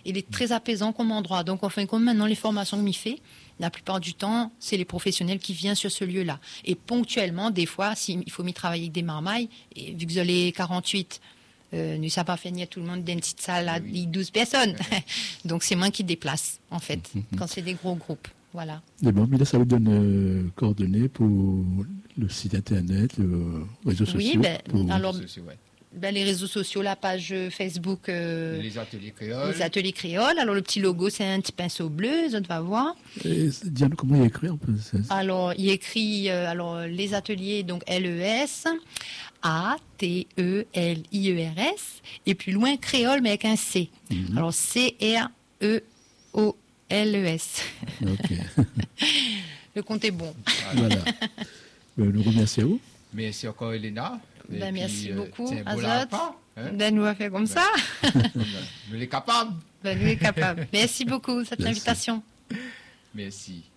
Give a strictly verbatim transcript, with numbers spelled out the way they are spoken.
Il est très apaisant comme endroit. Donc, enfin, comme maintenant, les formations que m'y fait, la plupart du temps, c'est les professionnels qui viennent sur ce lieu-là. Et ponctuellement, des fois, s'il faut m'y travailler avec des marmailles, et vu que je l'ai quarante-huit, euh, nous savons pas finir tout le monde dans une petite salle à Oui. douze personnes. Oui. Donc, c'est moi qui déplace, en fait, Mm-hmm. quand c'est des gros groupes. Voilà. Et bon, mais là, ça vous donne euh, coordonnées pour le site internet, le réseaux sociaux. Oui, ben, pour... alors, C'est- c'est- ouais. ben, les réseaux sociaux, la page Facebook, euh, Les ateliers créoles. les ateliers créoles. Alors, le petit logo, c'est un petit pinceau bleu, ça va voir. Et Diane, comment il est écrit en peu ça, ça... Alors, il écrit euh, alors, les ateliers, donc L E S, A T E L I E R S, et plus loin, créole, mais avec un C. Mhm. Alors, C R E O L E S. Ok. Le compte est bon. Voilà. Ben, nous remercions à vous. Merci encore, Elena. Et Ben, puis, merci euh, beaucoup, tiens, bon Azot. là, pas, hein. Ben, nous va faire comme ça. Nous les capables. Ben, nous est capable. Merci beaucoup, cette Merci. invitation. Merci.